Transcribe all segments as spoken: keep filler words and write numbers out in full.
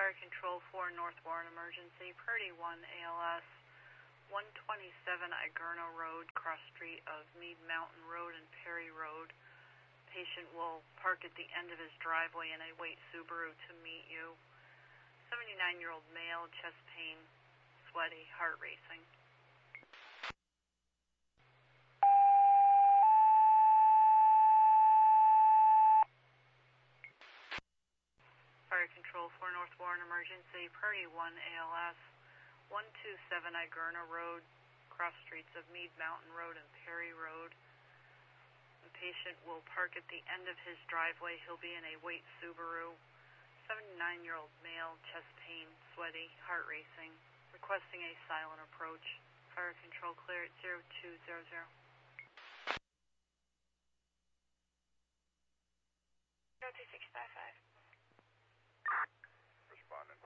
Fire Control four North Warren Emergency, Purdy one A L S, one twenty-seven Igerno Road, cross street of Mead Mountain Road and Perry Road. Patient will park at the end of his driveway in a white Subaru to meet you. seventy-nine-year-old male, chest pain, sweaty, heart racing. Fire Control four North Warren Emergency, Purdy one A L S, one twenty-seven Igerno Road, cross streets of Mead Mountain Road and Perry Road. The patient will park at the end of his driveway. He'll be in a white Subaru. seventy-nine-year-old male, chest pain, sweaty, heart racing, requesting a silent approach. Fire Control clear at zero two zero zero. zero two six five five. Responding.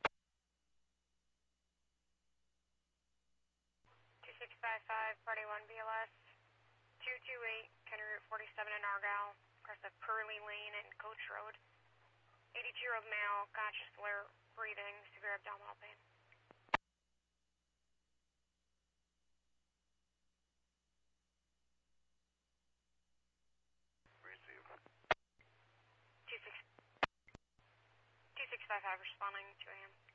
two six five five, Party one B L S, two two eight, County Route forty-seven in Argyle, across of Purley Lane and Coach Road. eighty-two-year-old male, conscious, alert, breathing, severe abdominal pain. Receive. two six five five responding, two A M